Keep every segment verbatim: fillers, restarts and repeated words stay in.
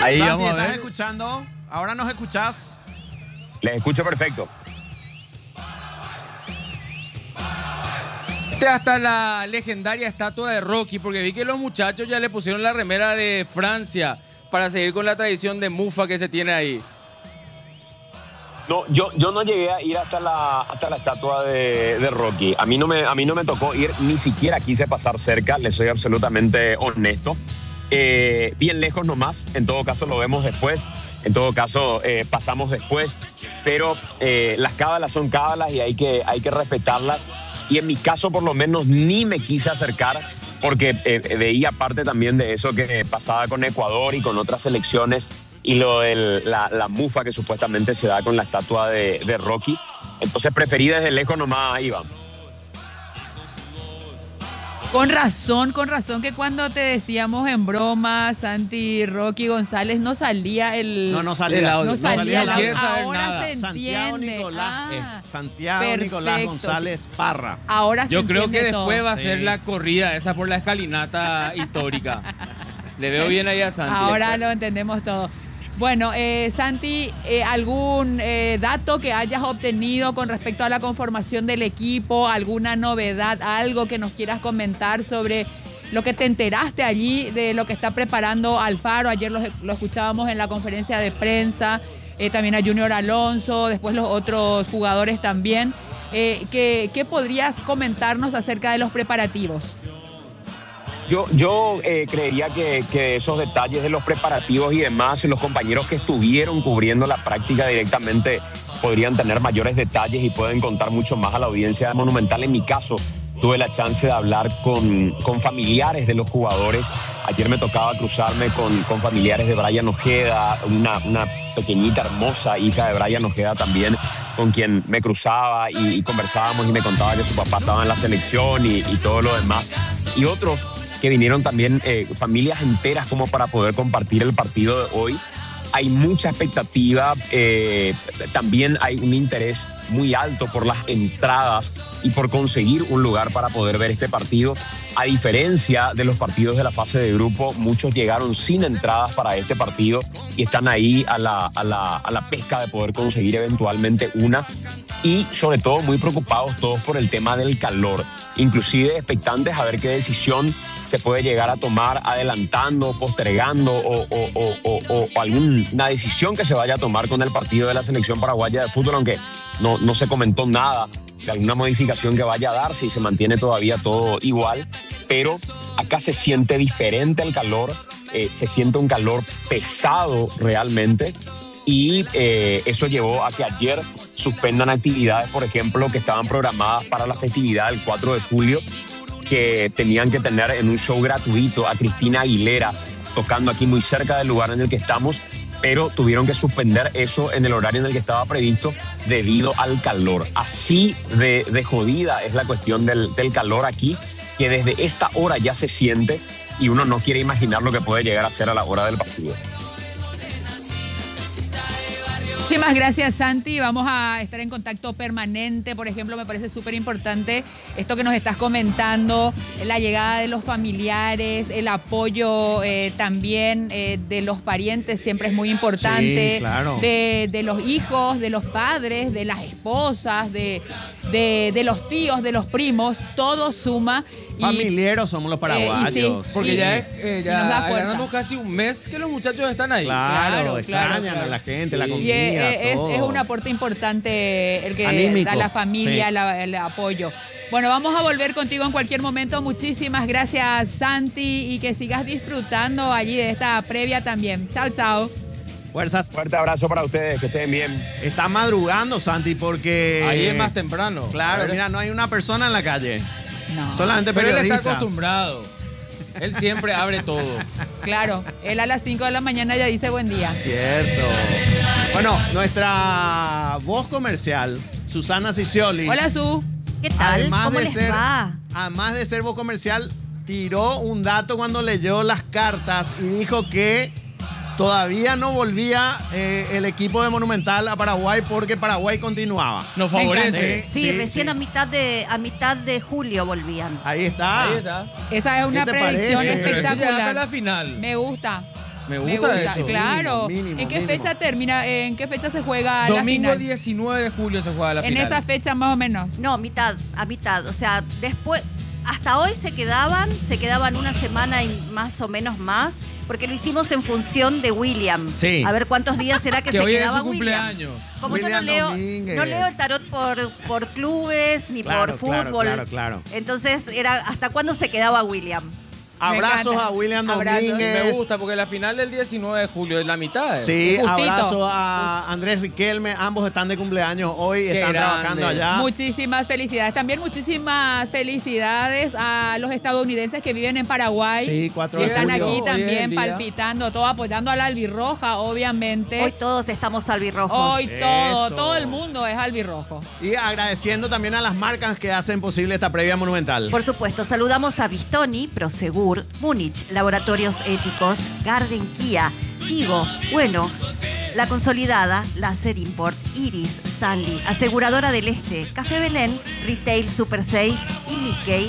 Ahí Santi, vamos a ¿estás ver. escuchando? ¿Ahora nos escuchás? Les escucho perfecto. Hasta la legendaria estatua de Rocky, porque vi que los muchachos ya le pusieron la remera de Francia para seguir con la tradición de mufa que se tiene ahí. No, yo, yo no llegué a ir hasta la, hasta la estatua de, de Rocky. A mí, no me, a mí no me tocó ir, ni siquiera quise pasar cerca, les soy absolutamente honesto. Eh, bien lejos nomás, en todo caso lo vemos después, en todo caso eh, pasamos después, pero eh, las cábalas son cábalas y hay que, hay que respetarlas. Y en mi caso, por lo menos, ni me quise acercar porque eh, veía parte también de eso que pasaba con Ecuador y con otras selecciones y lo de la, la mufa que supuestamente se da con la estatua de, de Rocky. Entonces preferí desde lejos nomás, Iván. Con razón, con razón que cuando te decíamos en broma, Santi, Rocky González, no salía el... No, no salía. El audio. No salía el No audio. quiere saber Ahora nada. se Santiago entiende. Nicolás, Ah, eh, Santiago perfecto, Nicolás González Parra. ahora se Yo creo que entiende después todo. va a ser Sí. la corrida esa por la escalinata histórica. Le veo bien ahí a Santi. Ahora después. lo entendemos todo. Bueno, eh, Santi, eh, ¿algún eh, dato que hayas obtenido con respecto a la conformación del equipo? ¿Alguna novedad? ¿Algo que nos quieras comentar sobre lo que te enteraste allí de lo que está preparando Alfaro? Ayer lo, lo escuchábamos en la conferencia de prensa, eh, también a Junior Alonso, después los otros jugadores también. Eh, ¿qué, ¿Qué podrías comentarnos acerca de los preparativos? Yo, yo eh, creería que, que esos detalles de los preparativos y demás, los compañeros que estuvieron cubriendo la práctica directamente podrían tener mayores detalles y pueden contar mucho más a la audiencia de Monumental. En mi caso, tuve la chance de hablar con, con familiares de los jugadores. Ayer me tocaba cruzarme con, con familiares de Brian Ojeda, una, una pequeñita, hermosa hija de Brian Ojeda también, con quien me cruzaba y, y conversábamos y me contaba que su papá estaba en la selección y, y todo lo demás. Y otros que vinieron también, eh, familias enteras como para poder compartir el partido de hoy. Hay mucha expectativa, eh, también hay un interés muy alto por las entradas y por conseguir un lugar para poder ver este partido. A diferencia de los partidos de la fase de grupo, muchos llegaron sin entradas para este partido y están ahí a la, a la, a la pesca de poder conseguir eventualmente una. Y sobre todo muy preocupados todos por el tema del calor, inclusive expectantes a ver qué decisión se puede llegar a tomar adelantando, postergando o, o, o, o, o alguna decisión que se vaya a tomar con el partido de la selección paraguaya de fútbol, aunque no, no se comentó nada de alguna modificación que vaya a darse y se mantiene todavía todo igual, pero acá se siente diferente el calor, eh, se siente un calor pesado realmente. Y eh, eso llevó a que ayer suspendan actividades, por ejemplo, que estaban programadas para la festividad del cuatro de julio, que tenían que tener en un show gratuito a Cristina Aguilera tocando aquí muy cerca del lugar en el que estamos, pero tuvieron que suspender eso en el horario en el que estaba previsto debido al calor. Así de, de jodida es la cuestión del, del calor aquí, que desde esta hora ya se siente y uno no quiere imaginar lo que puede llegar a ser a la hora del partido. Muchísimas gracias, Santi. Vamos a estar en contacto permanente. Por ejemplo, me parece súper importante esto que nos estás comentando, la llegada de los familiares, el apoyo eh, también eh, de los parientes siempre es muy importante. Sí, claro. De, de los hijos, de los padres, de las esposas, de, de, de los tíos, de los primos, todo suma. Y, Familiares somos los paraguayos. Eh, y sí, Porque y- ya, es, eh, y nos da ya fuerza. ganamos casi un mes que los muchachos están ahí. Claro, Claro, extrañan claro, a claro. la gente, Sí. la Y comida, eh, es, todo. es un aporte importante el que Anímico, da la familia, sí. la- el apoyo. Bueno, vamos a volver contigo en cualquier momento. Muchísimas gracias, Santi, y que sigas disfrutando allí de esta previa también. Chao, chao. Fuerzas. Fuerte abrazo para ustedes, que estén bien. Está madrugando, Santi, porque... Ahí es más temprano. Claro, A ver. mira, no hay una persona en la calle. No. Solamente Pero él está periodistas. acostumbrado. Él siempre abre todo. Claro, él a las cinco de la mañana ya dice buen día. Cierto. Bueno, nuestra voz comercial, Susana Cicioli. Hola, Su. ¿Qué tal? Además ¿Cómo de les ser, va? Además de ser voz comercial, tiró un dato cuando leyó las cartas y dijo que todavía no volvía eh, el equipo de Monumental a Paraguay porque Paraguay continuaba. Nos Me favorece. encanta. Sí, sí, recién sí. a mitad de a mitad de julio volvían. Ahí está. Ahí está. Esa es una ¿Qué te predicción parece? Pero eso ya hasta la espectacular. final. Me gusta. Me Me gusta, gusta, eso. claro. Mínimo, mínimo, ¿En qué mínimo. fecha termina? ¿En qué fecha se juega la Domingo final? diecinueve de julio se juega la En final. esa fecha más o menos. No, mitad, a mitad. O sea, después, hasta hoy se quedaban, se quedaban una semana y más o menos más, porque lo hicimos en función de William. Sí. A ver cuántos días será que, Que se hoy es quedaba su William. cumpleaños. Como yo no William leo, Domínguez. no leo el tarot por, por clubes ni Claro, por claro, fútbol. claro, claro. Entonces era hasta cuándo se quedaba William. Abrazos encanta. a William Abrazos. Domínguez. Me gusta porque la final del diecinueve de julio es la mitad. ¿eh? Sí, Justito. abrazo a Andrés Riquelme. Ambos están de cumpleaños hoy, Qué están grande. trabajando allá. Muchísimas felicidades. También muchísimas felicidades a los estadounidenses que viven en Paraguay. Sí, cuatro que de están julio. aquí Hoy es también el día. palpitando, todo apoyando a la albirroja, obviamente. Hoy todos estamos albirrojos. Hoy todo, Eso. todo el mundo es albirrojo. Y agradeciendo también a las marcas que hacen posible esta previa monumental. Por supuesto, saludamos a Bistoni, Prosegur, Múnich, Laboratorios Éticos, Garden Kia, Tigo, bueno, La Consolidada, Láser Import, Iris, Stanley, Aseguradora del Este, Café Belén, Retail Super seis y Mickey.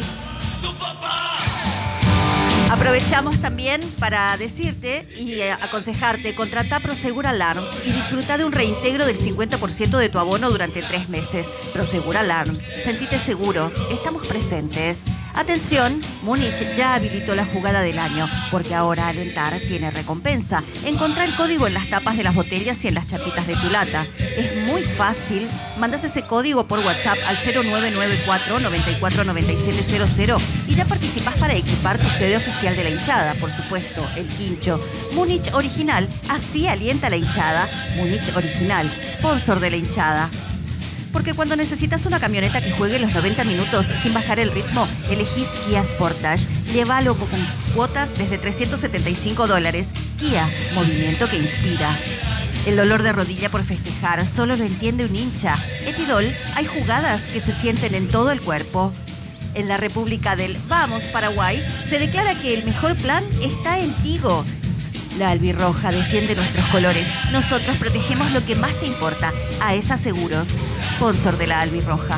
Aprovechamos también para decirte y eh, aconsejarte, contratá Prosegur Alarms y disfruta de un reintegro del cincuenta por ciento de tu abono durante tres meses. Prosegur Alarms, sentite seguro, estamos presentes. Atención, Múnich ya habilitó la jugada del año, porque ahora Alentar tiene recompensa. Encontrá el código en las tapas de las botellas y en las chapitas de tu lata. Es muy fácil, mandás ese código por WhatsApp al cero nueve nueve cuatro, nueve cuatro nueve siete cero cero y ya participás para equipar tu sede oficial de la hinchada, por supuesto, el Quincho. Múnich Original, así alienta la hinchada. Múnich Original, sponsor de la hinchada. Porque cuando necesitas una camioneta que juegue los noventa minutos sin bajar el ritmo, elegís Kia Sportage. Llévalo con cuotas desde trescientos setenta y cinco dólares. Kia, movimiento que inspira. El dolor de rodilla por festejar solo lo entiende un hincha. Etidol, hay jugadas que se sienten en todo el cuerpo. En la República del Vamos, Paraguay, se declara que el mejor plan está en Tigo. La albirroja defiende nuestros colores. Nosotros protegemos lo que más te importa. AESA Seguros, sponsor de la albirroja.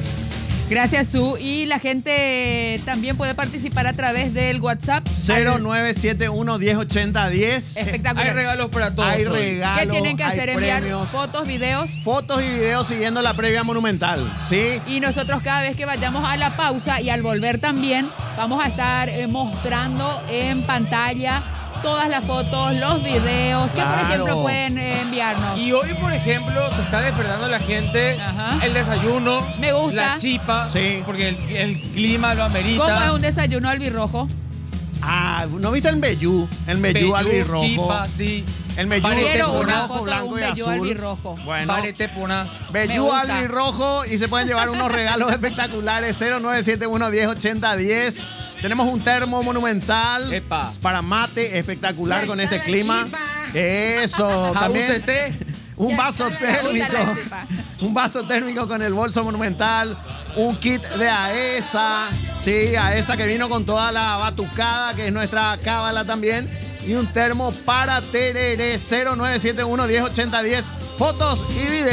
Gracias, Su. Y la gente también puede participar a través del WhatsApp. cero nueve siete uno, diez ochenta, diez. Espectacular. Hay regalos para todos. Hay hoy. regalos. ¿Qué tienen que hay hacer? Enviar premios, fotos, videos. fotos y videos siguiendo la previa monumental. ¿Sí? Y nosotros cada vez que vayamos a la pausa y al volver también, vamos a estar eh, mostrando en pantalla todas las fotos, los videos, que por Claro. ejemplo pueden eh, enviarnos. Y hoy, por ejemplo, se está despertando la gente. Ajá. El desayuno. Me gusta. La chipa. Sí. Porque el, el clima lo amerita. ¿Cómo es un desayuno albirrojo? Ah, ¿no viste el Meyú? El Meyú Bellú, albirrojo. chipa, sí. El Meyú Parete Quiero por una rojo, foto de blanco un y bello azul. albirrojo. Bueno, Parete puna. Me Bellú gusta. albirrojo y se pueden llevar unos regalos espectaculares. cero nueve siete uno, diez ochenta, diez. Tenemos un termo monumental Epa. para mate espectacular con este clima. Eso, también Jaucete. un vaso gusta la térmico. chipa. Un vaso térmico con el bolso monumental. Un kit de AESA. Sí, AESA que vino con toda la batucada, que es nuestra cábala también. Y un termo para tereré. cero nueve siete uno, diez ochenta, diez. Fotos y videos.